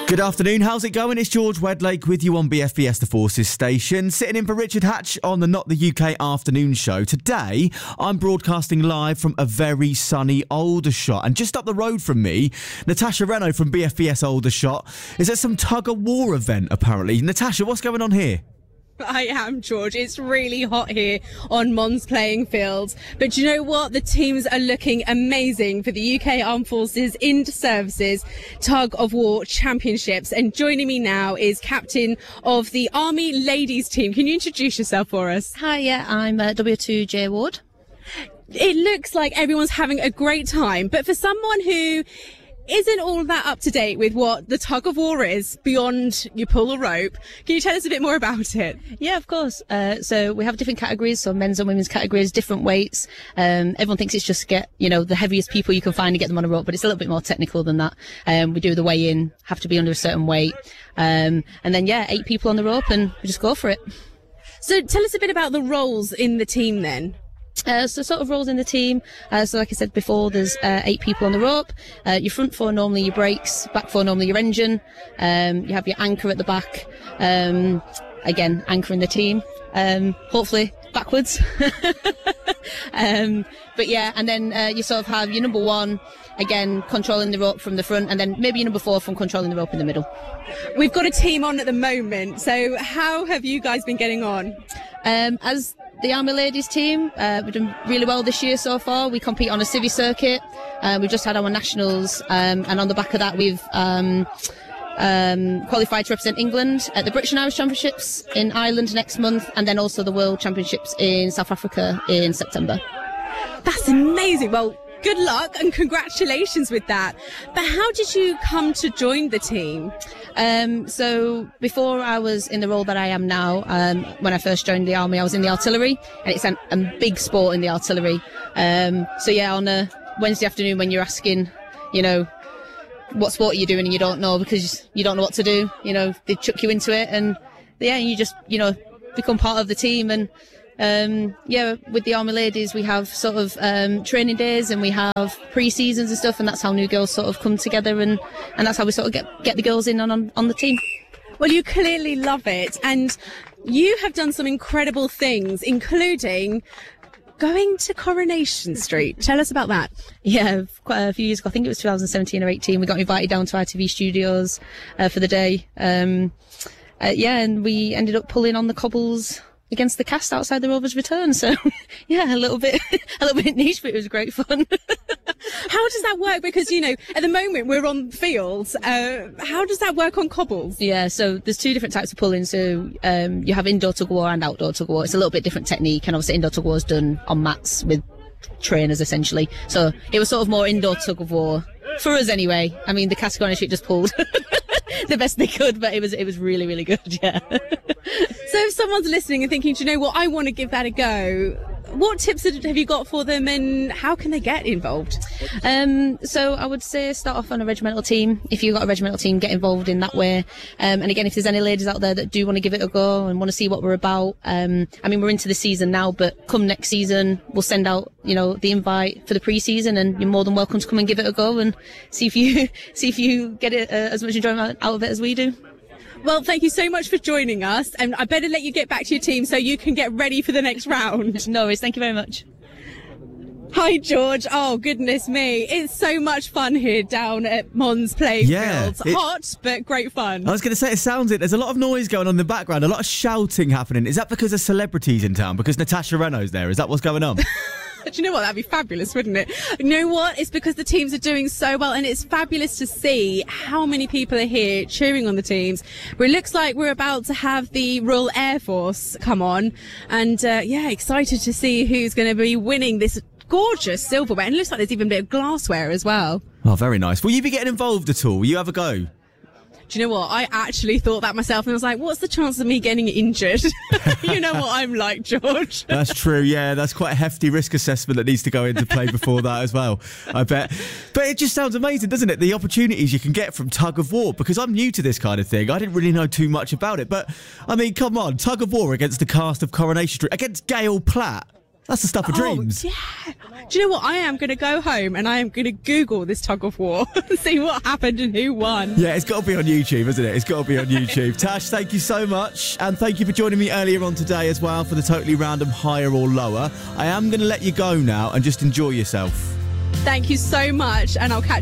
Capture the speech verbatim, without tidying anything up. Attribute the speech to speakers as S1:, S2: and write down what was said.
S1: Good afternoon, how's it going? It's George Wedlake with you on B F B S The Forces station, sitting in for Richard Hatch on the Not the U K afternoon show. Today, I'm broadcasting live from a very sunny Aldershot, and just up the road from me, Natasha Reno from B F B S Aldershot is at some tug-of-war event, apparently. Natasha, what's going on here?
S2: I am, George. It's really hot here on Mons playing fields. But you know what? The teams are looking amazing for the U K Armed Forces Inter-Services Tug of War Championships. And joining me now is captain of the Army Ladies team. Can you introduce yourself for us?
S3: Hi, yeah, I'm uh, W two J Ward.
S2: It looks like everyone's having a great time. But for someone who isn't all that up to date with what the tug of war is beyond you pull a rope, can you tell us a bit more about it?
S3: Yeah, of course. Uh, so we have different categories, so men's and women's categories, different weights. Um, everyone thinks it's just get, you know, the heaviest people you can find and get them on a rope, but it's a little bit more technical than that. Um, we do the weigh-in, have to be under a certain weight. Um, and then, yeah, eight people on the rope and we just go for it.
S2: So tell us a bit about the roles in the team then.
S3: Uh, so sort of roles in the team. Uh, so like I said before, there's uh, eight people on the rope. Uh, your front four normally your brakes, back four normally your engine. Um, you have your anchor at the back. Um, again, anchoring the team. Um, hopefully backwards. um, but yeah, and then uh, you sort of have your number one, again, controlling the rope from the front, and then maybe your number four from controlling the rope in the middle.
S2: We've got a team on at the moment. So how have you guys been getting on?
S3: Um, as the Army Ladies team, uh, we've done really well this year so far. We compete on a civvy circuit. Uh, we've just had our nationals, um, and on the back of that, we've um, um, qualified to represent England at the British and Irish Championships in Ireland next month, and then also the World Championships in South Africa in September.
S2: That's amazing. Well, good luck and congratulations with that. But how did you come to join the team?
S3: Um, so before I was in the role that I am now, um, when I first joined the Army, I was in the artillery, and it's an, a big sport in the artillery. Um, so yeah, on a Wednesday afternoon when you're asking, you know, what sport are you doing and you don't know because you don't know what to do, you know, they chuck you into it, and yeah, you just, you know, become part of the team. And Um, yeah, with the Army Ladies, we have sort of um, training days and we have pre-seasons and stuff, and that's how new girls sort of come together, and, and that's how we sort of get, get the girls in on, on, on the team.
S2: Well, you clearly love it, and you have done some incredible things, including going to Coronation Street. Tell us about that.
S3: Yeah, quite a few years ago, I think it was two thousand seventeen or eighteen, we got invited down to I T V studios uh, for the day. Um, uh, yeah, and we ended up pulling on the cobbles against the cast outside the Rovers Return. So yeah, a little bit a little bit niche, but it was great fun.
S2: How does that work? Because, you know, at the moment we're on fields. Uh, how does that work on cobbles?
S3: Yeah, so there's two different types of pulling. So um, you have indoor tug of war and outdoor tug of war. It's a little bit different technique, and obviously indoor tug of war is done on mats with trainers essentially. So it was sort of more indoor tug of war for us anyway. I mean, the cast on street just pulled the best they could, but it was it was really really good. Yeah.
S2: So if someone's listening and thinking, do you know what, I want to give that a go, what tips have you got for them, and how can they get involved?
S3: Um, so I would say start off on a regimental team. If you've got a regimental team, get involved in that way. Um, and again, if there's any ladies out there that do want to give it a go and want to see what we're about, um, I mean, we're into the season now, but come next season, we'll send out, you know, the invite for the pre-season, and you're more than welcome to come and give it a go and see if you see if you get it, uh, as much enjoyment out of it as we do.
S2: Well, thank you so much for joining us, and I better let you get back to your team so you can get ready for the next round.
S3: No worries, thank you very much.
S2: Hi, George. Oh, goodness me. It's so much fun here down at Mons playing
S1: Yeah,
S2: fields.
S1: it-
S2: Hot, but great fun.
S1: I was going to say, it sounds it. There's a lot of noise going on in the background, a lot of shouting happening. Is that because of celebrities in town? Because Natasha Reno's there? Is that what's going on?
S2: Do you know what? That'd be fabulous, wouldn't it? You know what? It's because the teams are doing so well, and it's fabulous to see how many people are here cheering on the teams. But it looks like we're about to have the Royal Air Force come on, and uh, yeah, excited to see who's going to be winning this gorgeous silverware. And it looks like there's even a bit of glassware as well.
S1: Oh, very nice. Will you be getting involved at all? Will you have a go?
S2: Do you know what? I actually thought that myself, and I was like, what's the chance of me getting injured? You know what I'm like, George.
S1: That's true, yeah. That's quite a hefty risk assessment that needs to go into play before that as well, I bet. But it just sounds amazing, doesn't it? The opportunities you can get from tug of war, because I'm new to this kind of thing. I didn't really know too much about it. But, I mean, come on, tug of war against the cast of Coronation Street, against Gail Platt. That's the stuff of dreams.
S2: Oh, yeah. Do you know what? I am going to go home and I am going to Google this tug of war, see what happened and who won.
S1: Yeah, it's got to be on YouTube, isn't it? It's got to be on YouTube. Tash, thank you so much. And thank you for joining me earlier on today as well for the Totally Random Higher or Lower. I am going to let you go now and just enjoy yourself.
S2: Thank you so much, and I'll catch